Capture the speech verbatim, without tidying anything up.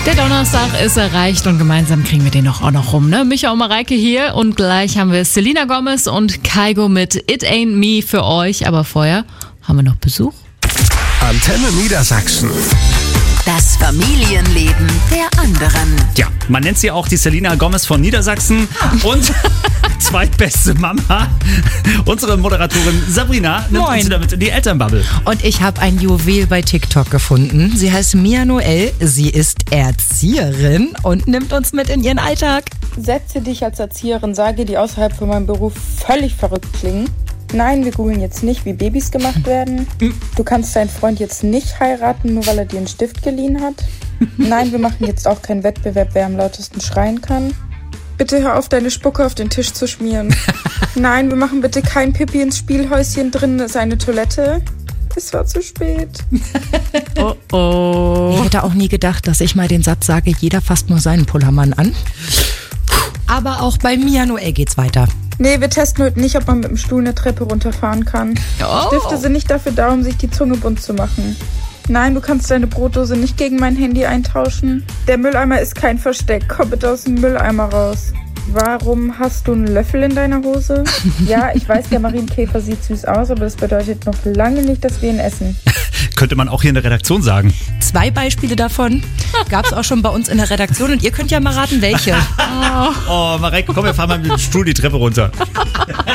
Der Donnerstag ist erreicht und gemeinsam kriegen wir den noch auch noch rum, ne? Micha und Mareike hier und gleich haben wir Selena Gomez und Kygo mit It Ain't Me für euch. Aber vorher haben wir noch Besuch. Antenne Niedersachsen. Das Familienleben der anderen. Ja, man nennt sie auch die Selena Gomez von Niedersachsen und zweitbeste Mama. Unsere Moderatorin Sabrina nimmt Moin. uns wieder mit in die Elternbubble. Und ich habe ein Juwel bei TikTok gefunden. Sie heißt Mia Noel, sie ist Erzieherin und nimmt uns mit in ihren Alltag. Sätze, die ich als Erzieherin sage, die außerhalb von meinem Beruf völlig verrückt klingen. Nein, wir googeln jetzt nicht, wie Babys gemacht werden. Du kannst deinen Freund jetzt nicht heiraten, nur weil er dir einen Stift geliehen hat. Nein, wir machen jetzt auch keinen Wettbewerb, wer am lautesten schreien kann. Bitte hör auf, deine Spucke auf den Tisch zu schmieren. Nein, wir machen bitte kein Pipi ins Spielhäuschen, drinnen ist eine Toilette. Es war zu spät. Oh oh. Ich hätte auch nie gedacht, dass ich mal den Satz sage, jeder fasst nur seinen Pullermann an. Aber auch bei Mia Noel geht's weiter. Nee, wir testen heute nicht, ob man mit dem Stuhl eine Treppe runterfahren kann. Oh. Stifte sind nicht dafür da, um sich die Zunge bunt zu machen. Nein, du kannst deine Brotdose nicht gegen mein Handy eintauschen. Der Mülleimer ist kein Versteck. Komm bitte aus dem Mülleimer raus. Warum hast du einen Löffel in deiner Hose? Ja, ich weiß, der Marienkäfer sieht süß aus, aber das bedeutet noch lange nicht, dass wir ihn essen. Könnte man auch hier in der Redaktion sagen. Zwei Beispiele davon gab's auch schon bei uns in der Redaktion und ihr könnt ja mal raten, welche. Oh, Mareike, komm, wir fahren mal mit dem Stuhl die Treppe runter.